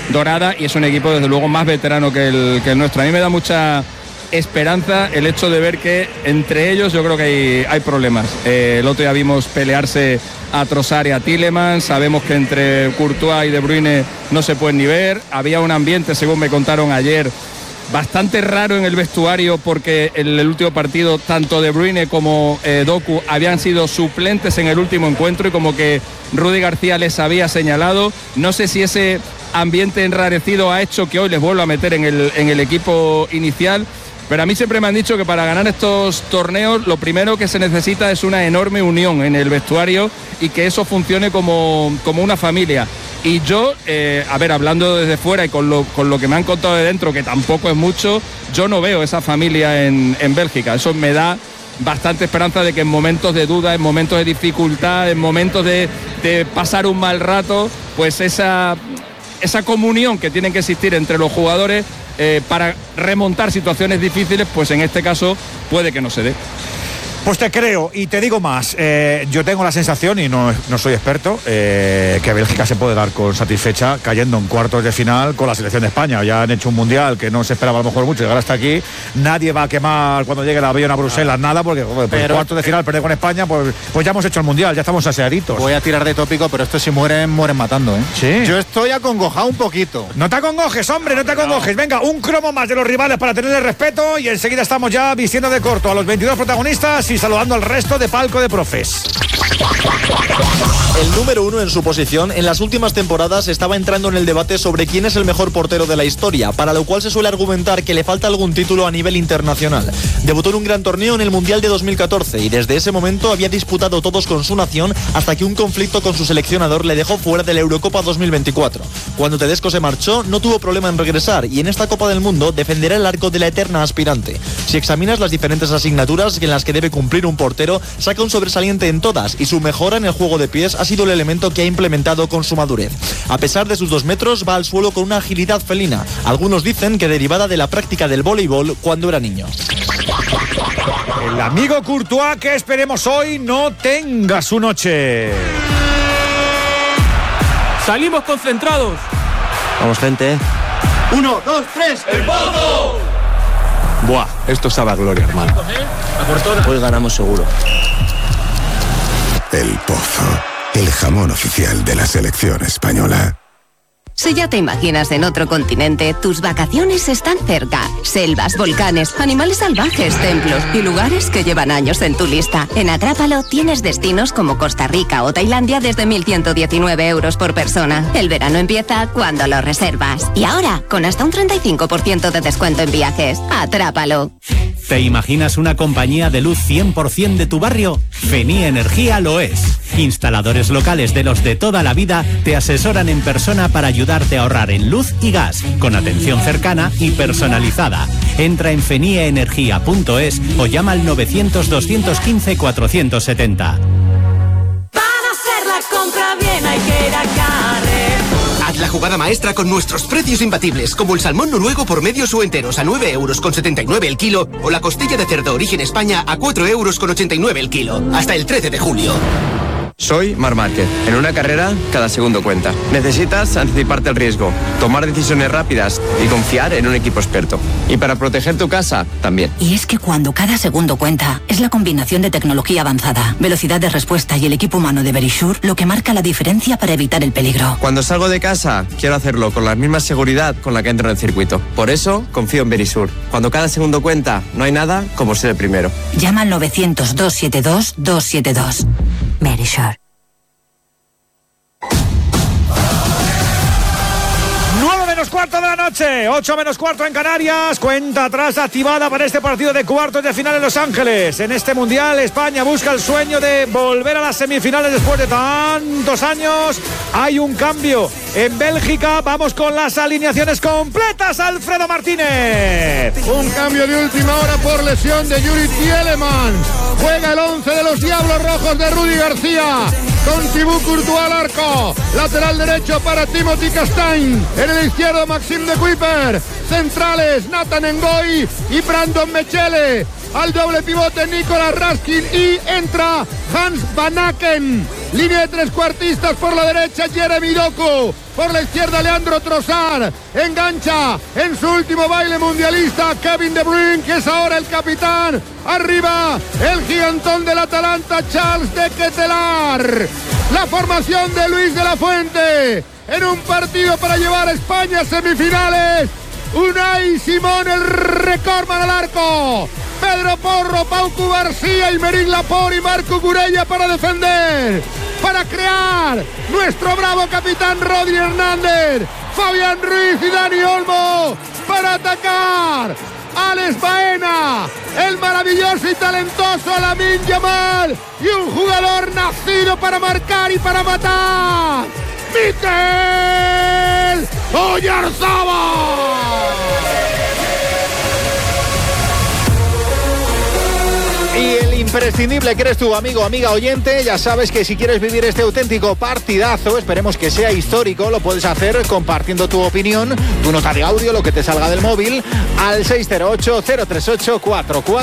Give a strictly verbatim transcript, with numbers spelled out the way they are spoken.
dorada, y es un equipo desde luego más veterano que el, que el nuestro. A mí me da mucha esperanza el hecho de ver que entre ellos yo creo que hay, hay problemas. Eh, el otro día vimos pelearse a Trossard y a Tielemans, sabemos que entre Courtois y De Bruyne no se pueden ni ver. Había un ambiente, según me contaron ayer, bastante raro en el vestuario, porque en el último partido tanto De Bruyne como eh, Doku habían sido suplentes en el último encuentro, y como que Rudy García les había señalado. No sé si ese ambiente enrarecido ha hecho que hoy les vuelva a meter en el, en el equipo inicial, pero a mí siempre me han dicho que para ganar estos torneos lo primero que se necesita es una enorme unión en el vestuario, y que eso funcione como, como una familia. Y yo, eh, a ver, hablando desde fuera y con lo, con lo que me han contado de dentro, que tampoco es mucho, yo no veo esa familia en, en Bélgica. Eso me da bastante esperanza de que en momentos de duda, en momentos de dificultad, en momentos de, de pasar un mal rato, pues esa, esa comunión que tiene que existir entre los jugadores eh, para remontar situaciones difíciles, pues en este caso puede que no se dé. Pues te creo, y te digo más, eh, yo tengo la sensación, y no, no soy experto, eh, que Bélgica se puede dar con satisfecha cayendo en cuartos de final con la selección de España. Ya han hecho un mundial que no se esperaba a lo mejor mucho, llegar hasta aquí. Nadie va a quemar cuando llegue el avión a Bruselas, nada, porque joder, pues pero, cuartos de final, perder con España, pues, pues ya hemos hecho el mundial, ya estamos aseaditos. Voy a tirar de tópico, pero estos si mueren, mueren matando, ¿eh? Sí. Yo estoy acongojado un poquito. No te acongojes, hombre, no te acongojes. Venga, un cromo más de los rivales para tenerle respeto, y enseguida estamos ya vistiendo de corto a los veintidós protagonistas y saludando al resto de palco de profes. El número uno en su posición en las últimas temporadas estaba entrando en el debate sobre quién es el mejor portero de la historia, para lo cual se suele argumentar que le falta algún título a nivel internacional. Debutó en un gran torneo en el Mundial de dos mil catorce y desde ese momento había disputado todos con su nación, hasta que un conflicto con su seleccionador le dejó fuera de la Eurocopa dos mil veinticuatro. Cuando Tedesco se marchó, no tuvo problema en regresar, y en esta Copa del Mundo defenderá el arco de la eterna aspirante. Si examinas las diferentes asignaturas en las que debe cumplir un portero, saca un sobresaliente en todas, y su mejora en el juego de pies ha sido el elemento que ha implementado con su madurez. A pesar de sus dos metros, va al suelo con una agilidad felina. Algunos dicen que derivada de la práctica del voleibol cuando era niño. El amigo Courtois, que esperemos hoy no tenga su noche. Salimos concentrados. Vamos, gente. Uno, dos, tres. ¡El Pozo! Buah, esto sabe a gloria, hermano. Hoy ganamos seguro. El Pozo, el jamón oficial de la selección española. Si ya te imaginas en otro continente, tus vacaciones están cerca. Selvas, volcanes, animales salvajes, templos y lugares que llevan años en tu lista. En Atrápalo tienes destinos como Costa Rica o Tailandia desde mil ciento diecinueve euros por persona. El verano empieza cuando lo reservas. Y ahora, con hasta un treinta y cinco por ciento de descuento en viajes. Atrápalo. ¿Te imaginas una compañía de luz cien por ciento de tu barrio? Fenie Energía lo es. Instaladores locales de los de toda la vida te asesoran en persona para ayudarte a ahorrar en luz y gas, con atención cercana y personalizada. Entra en fenie energía punto es o llama al novecientos, doscientos quince, cuatrocientos setenta. Para hacer la compra bien hay que ir a Carrefour. Haz la jugada maestra con nuestros precios imbatibles, como el salmón noruego por medios o enteros a nueve euros con setenta y nueve el kilo, o la costilla de cerdo origen España a cuatro euros con ochenta y nueve el kilo, hasta el trece de julio. Soy Marc Márquez. En una carrera, cada segundo cuenta. Necesitas anticiparte al riesgo, tomar decisiones rápidas y confiar en un equipo experto. Y para proteger tu casa, también. Y es que cuando cada segundo cuenta, es la combinación de tecnología avanzada, velocidad de respuesta y el equipo humano de Verisure lo que marca la diferencia para evitar el peligro. Cuando salgo de casa, quiero hacerlo con la misma seguridad con la que entro en el circuito. Por eso, confío en Verisure. Cuando cada segundo cuenta, no hay nada como ser el primero. Llama al novecientos, doscientos setenta y dos, doscientos setenta y dos. Verisure. nueve menos cuarto de la noche, ocho menos cuarto en Canarias. Cuenta atrás activada para este partido de cuartos de final en Los Ángeles. En este Mundial, España busca el sueño de volver a las semifinales después de tantos años. Hay un cambio en Bélgica. Vamos con las alineaciones completas, Alfredo Martínez. Un cambio de última hora por lesión de Yuri Tielemans. Juega el once de los Diablos Rojos de Rudy García, con Thibaut Courtois al arco. Lateral derecho para Timothy Castagne. En el izquierdo, Maxime de Kuiper. Centrales, Nathan Ngoy y Brandon Mechele. al doble pivote Nicolas Raskin y entra Hans Van Aken. Línea de trescuartistas por la derecha Jeremy Doku, por la izquierda Leandro Trossard. Engancha en su último baile mundialista Kevin De Bruyne, que es ahora el capitán. Arriba el gigantón del Atalanta Charles de Ketelaar. La formación de Luis de la Fuente en un partido para llevar a España a semifinales. Unai Simón, el recordman al arco. Pedro Porro, Paucu García, Aymeric Laporte y Marco Curella para defender, para crear. Nuestro bravo capitán Rodri Hernández, Fabián Ruiz y Dani Olmo para atacar. Alex Baena, el maravilloso y talentoso Lamine Yamal y un jugador nacido para marcar y para matar, Mikel Oyarzabal. Y el imprescindible que eres tú, amigo, amiga oyente. Ya sabes que si quieres vivir este auténtico partidazo, esperemos que sea histórico, lo puedes hacer compartiendo tu opinión, tu nota de audio, lo que te salga del móvil, al seis cero ocho, cero tres ocho, cuatro cuatro